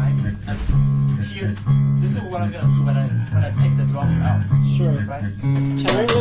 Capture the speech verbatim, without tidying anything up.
right? And here, this is what I'm gonna do when I when I take the drums out. Sure. Right? Terry,